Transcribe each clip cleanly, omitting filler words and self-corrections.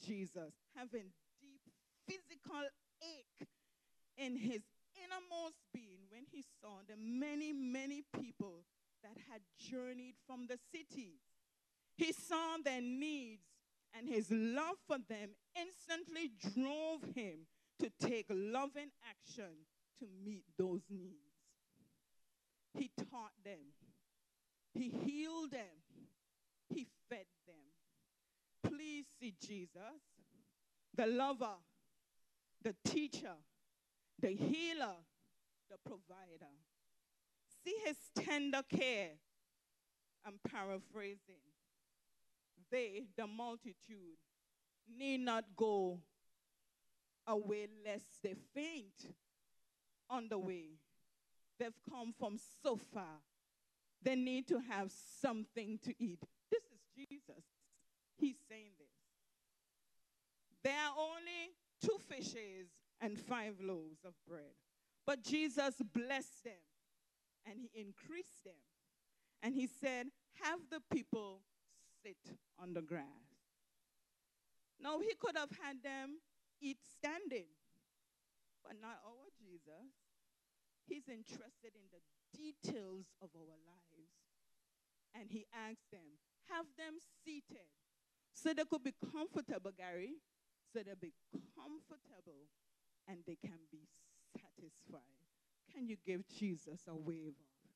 Jesus, having deep physical ache in his innermost being when he saw the many, many people that had journeyed from the cities. He saw their needs, and his love for them instantly drove him to take loving action to meet those needs. He taught them. He healed them. He fed them. Please see Jesus, the lover, the teacher, the healer, the provider. See his tender care. I'm paraphrasing. They, the multitude, need not go away lest they faint on the way. They've come from so far. They need to have something to eat. This is Jesus. He's saying this. There are only 2 fishes and 5 loaves of bread. But Jesus blessed them, and he increased them. And he said, have the people sit on the grass. Now, he could have had them eat standing, but not our Jesus. He's interested in the details of our lives. And he asked them, have them seated so they could be comfortable, Gary, so they'll be comfortable and they can be satisfied. Can you give Jesus a wave offering?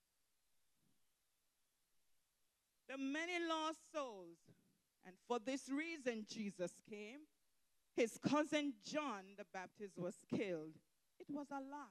The many lost souls, and for this reason Jesus came. His cousin John the Baptist was killed. It was a lot.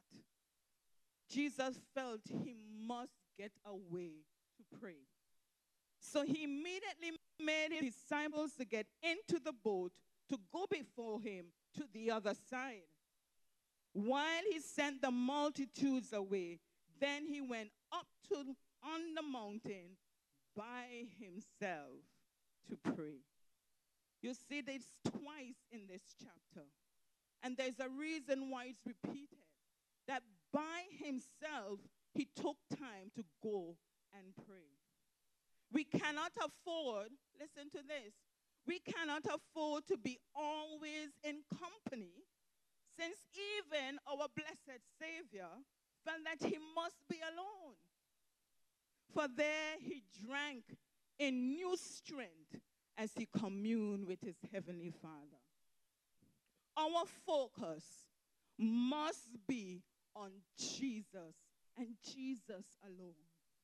Jesus felt he must get away to pray. So he immediately made his disciples to get into the boat to go before him to the other side. While he sent the multitudes away, then he went up on the mountain by himself to pray. You see this twice in this chapter. And there's a reason why it's repeated. That by himself, he took time to go and pray. We cannot afford, listen to this, we cannot afford to be always in company, since even our blessed Savior felt that he must be alone. For there he drank in new strength as he communed with his heavenly Father. Our focus must be on Jesus and Jesus alone.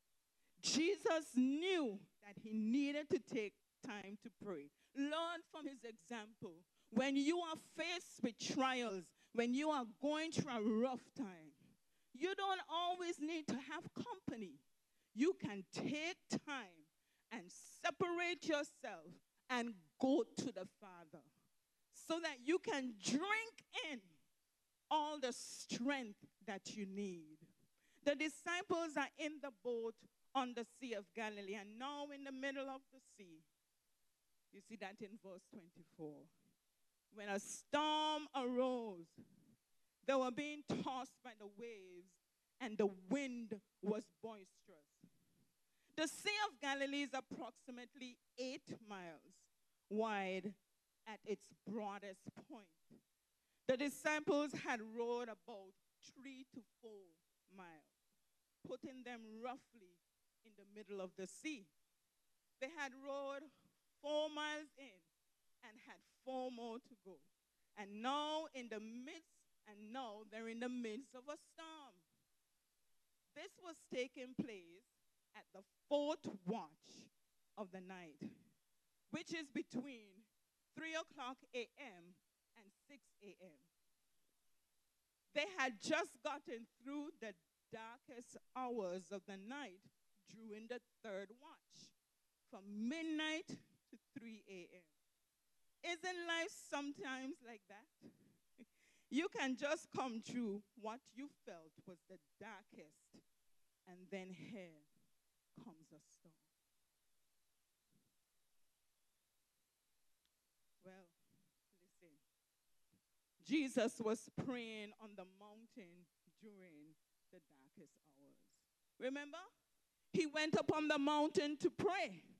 Jesus knew that he needed to take time to pray. Learn from his example. When you are faced with trials, when you are going through a rough time, you don't always need to have company. You can take time and separate yourself and go to the Father so that you can drink in all the strength that you need. The disciples are in the boat on the Sea of Galilee, and now in the middle of the sea. You see that in verse 24. When a storm arose, they were being tossed by the waves, and the wind was boisterous. The Sea of Galilee is approximately 8 miles wide at its broadest point. The disciples had rowed about 3 to 4 miles, putting them roughly in the middle of the sea. They had rowed 4 miles in and had 4 more to go. And now they're in the midst of a storm. This was taking place at the 4th watch of the night, which is between 3 o'clock a.m. and 6 a.m. They had just gotten through the darkest hours of the night during the 3rd watch, from midnight to 3 a.m. Isn't life sometimes like that? You can just come through what you felt was the darkest, and then here comes a storm. Well, listen. Jesus was praying on the mountain during the darkest hours. Remember? He went up on the mountain to pray.